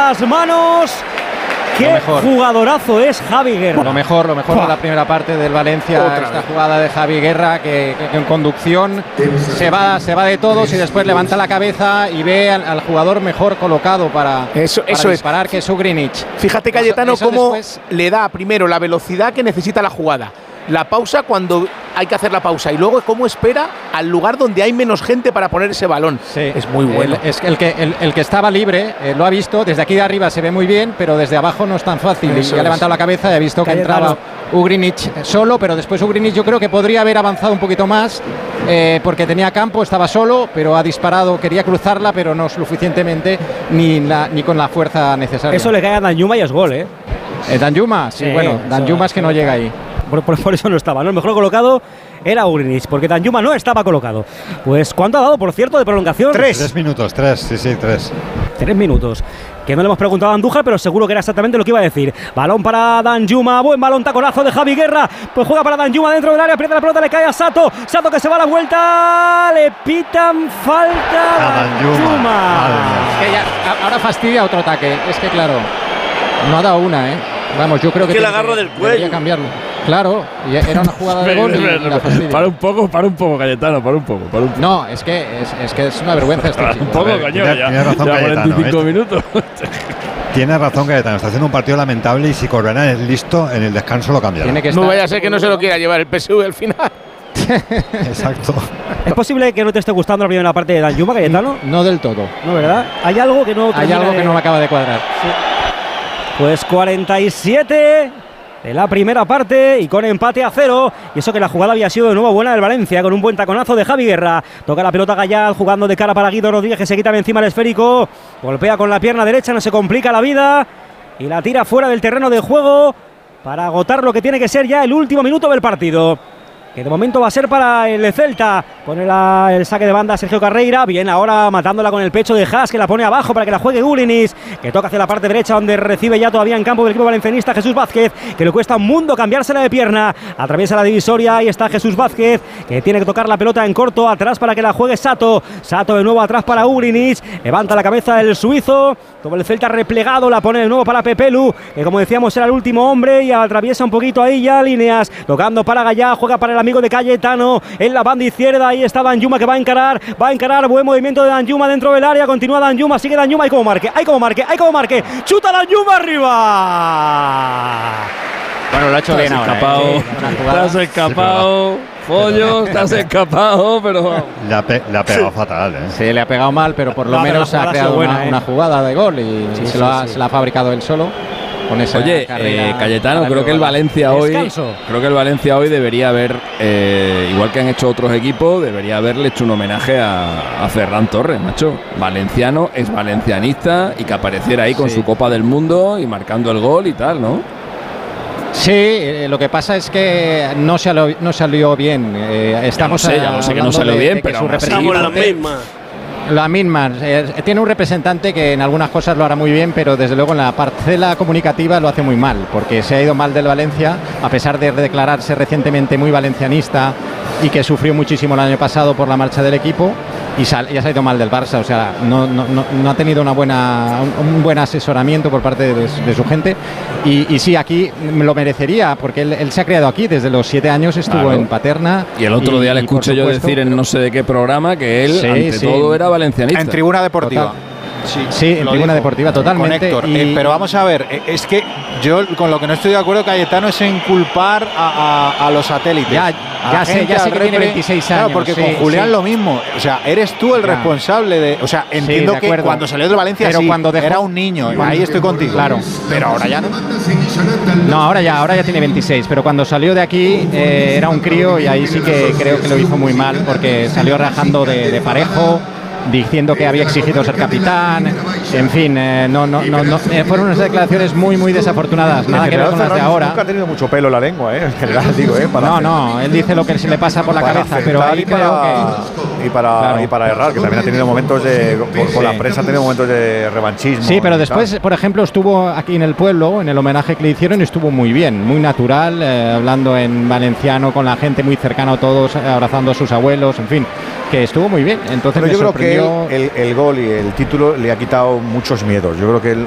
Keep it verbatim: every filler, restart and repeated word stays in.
las manos. ¡Qué jugadorazo es Javi Guerra! Lo mejor, lo mejor de la primera parte del Valencia, Otra esta vez. jugada de Javi Guerra, que, que, que en conducción se va, se va de todos y después levanta la cabeza y ve al, al jugador mejor colocado para, eso, para eso disparar, es. que es Ugrinic. Fíjate, Cayetano, eso, eso cómo después... le da primero la velocidad que necesita la jugada, la pausa cuando hay que hacer la pausa y luego cómo espera al lugar donde hay menos gente para poner ese balón. Sí, es muy bueno. El, es el que, el, el que estaba libre eh, lo ha visto, desde aquí de arriba se ve muy bien, pero desde abajo no es tan fácil. Eso y ha levantado es. la cabeza y ha visto que Cayetano. entraba Ugrinic solo, pero después Ugrinic yo creo que podría haber avanzado un poquito más eh, porque tenía campo, estaba solo, pero ha disparado, quería cruzarla, pero no suficientemente ni, la, ni con la fuerza necesaria. Eso le cae a Danjuma y es gol, ¿eh? eh Danjuma, sí, sí, bueno, Danjuma es que no llega ahí. Por, por, por eso no estaba, ¿no? El mejor colocado era Ugrinic, porque Danjuma no estaba colocado. Pues, ¿cuánto ha dado, por cierto, de prolongación? Tres. Tres minutos, tres, sí, sí, tres. Tres minutos. Que no le hemos preguntado a Andújar, pero seguro que era exactamente lo que iba a decir. Balón para Danjuma, buen balón, taconazo de Javi Guerra. Pues juega para Danjuma dentro del área, pierde la pelota, le cae a Sato. Sato que se va a la vuelta, le pitan falta a Danjuma. Es que ya, ahora fastidia otro ataque, es que claro, no ha dado una, ¿eh? Vamos, yo creo que, que la agarro del cuello. Cambiarlo. Claro, y era una jugada de gol y, y la fastidia. Para un poco, para un poco, Cayetano, para un poco, para un poco. No, es que es, es que es una vergüenza este para chico. Un poco, ver, coño, tiene, ya, tiene razón ya Cayetano, cuarenta y cinco ¿eh? minutos. Tiene razón Cayetano, está haciendo un partido lamentable y si Corberán es listo, en el descanso lo cambiará. Tiene que estar, no vaya a ser que no se lo quiera llevar el P S V al final. Exacto. ¿Es posible que no te esté gustando la primera parte de Danjuma, Cayetano? No del todo. No, ¿verdad? Hay algo que no Hay algo que de... no me acaba de cuadrar. Sí. Pues cuarenta y siete de la primera parte y con empate a cero. Y eso que la jugada había sido de nuevo buena del Valencia, con un buen taconazo de Javi Guerra. Toca la pelota Gallal, jugando de cara para Guido Rodríguez, que se quita de encima el esférico. Golpea con la pierna derecha, no se complica la vida. Y la tira fuera del terreno de juego para agotar lo que tiene que ser ya el último minuto del partido, que de momento va a ser para el Celta. Pone la, el saque de banda Sergio Carreira. Bien, ahora matándola con el pecho de Haas, que la pone abajo para que la juegue Ugrinic, que toca hacia la parte derecha, donde recibe ya todavía en campo del equipo valencianista Jesús Vázquez, que le cuesta un mundo cambiársela de pierna. Atraviesa la divisoria, ahí está Jesús Vázquez, que tiene que tocar la pelota en corto, atrás para que la juegue Sato. Sato de nuevo atrás para Ugrinic, levanta la cabeza el suizo. Todo el Celta replegado, la pone de nuevo para Pepelu, que como decíamos era el último hombre, y atraviesa un poquito ahí ya líneas, tocando para Gallá, juega para el amigo de Cayetano en la banda izquierda. Ahí está Danjuma, que va a encarar, va a encarar, buen movimiento de Danjuma dentro del área, continúa Danjuma, sigue Danjuma, hay como marque, hay como marque, hay como marque, chuta Danjuma arriba. Bueno, lo ha hecho bien ahora. Escapado, ¿eh? Te has escapado, Pollo, te has escapado, pero... Le ha, pe le ha pegado sí. fatal, ¿eh? Sí, le ha pegado mal, pero por lo no, menos ha creado buena, una, ¿eh? una jugada de gol y sí, se, sí, lo ha, sí. se la ha fabricado él solo. Con esa Oye, eh, Cayetano, creo que el Valencia hoy, descanso. creo que el Valencia hoy debería haber, eh, igual que han hecho otros equipos, debería haberle hecho un homenaje a, a Ferran Torres, macho. Valenciano, es valencianista y que apareciera ahí con sí. su Copa del Mundo y marcando el gol y tal, ¿no? Sí, eh, lo que pasa es que no salió, no salió bien. Eh, estamos ya lo sé, ya lo sé que no salió de, bien, de pero su estamos las mismas. La misma, eh, tiene un representante que en algunas cosas lo hará muy bien, pero desde luego en la parcela comunicativa lo hace muy mal, porque se ha ido mal del Valencia, a pesar de declararse recientemente muy valencianista y que sufrió muchísimo el año pasado por la marcha del equipo, y sal, ya se ha ido mal del Barça, o sea, no, no, no, no ha tenido una buena, un, un buen asesoramiento por parte de, de su gente, y, y sí, aquí lo merecería, porque él, él se ha criado aquí, desde los siete años estuvo claro. en Paterna. Y el otro y, día le escuché yo decir en no sé de qué programa que él, sí, ante sí. todo, era valencianista. En Tribuna Deportiva. Total. Sí, sí, en Tribuna Deportiva, totalmente. Héctor, y... eh, pero vamos a ver, eh, es que yo con lo que no estoy de acuerdo, Cayetano, es en culpar a, a, a los satélites. Ya, ya sé, ya sé que tiene veintiséis años. Claro, porque sí, con Julián sí. lo mismo. O sea, eres tú el ya. responsable de. O sea, entiendo sí, que cuando salió de Valencia pero sí, cuando dejó, era un niño. Cuando, ahí estoy contigo. Claro. Pero ahora ya no. No, ahora ya, ahora ya tiene veintiséis. Pero cuando salió de aquí eh, era un crío y ahí sí que creo que lo hizo muy mal porque salió rajando de, de Parejo, diciendo que había exigido ser capitán, en fin, eh, no, no, no, no eh, fueron unas declaraciones muy, muy desafortunadas, nada que ver con las de ahora. Nunca ha tenido mucho pelo la lengua, eh, en general, digo, eh. Para no, hacer, no, él dice lo que se le pasa por la cabeza, pero ahí para, creo que y para claro. y para errar, que también ha tenido momentos de, por, sí. por la prensa ha tenido momentos de revanchismo. Sí, pero después, por ejemplo, estuvo aquí en el pueblo, en el homenaje que le hicieron, y estuvo muy bien, muy natural, eh, hablando en valenciano con la gente, muy cercano a todos, abrazando a sus abuelos, en fin, que estuvo muy bien. Entonces pero me yo sorprendió. creo que el, el, el gol y el título le ha quitado muchos miedos. Yo creo que él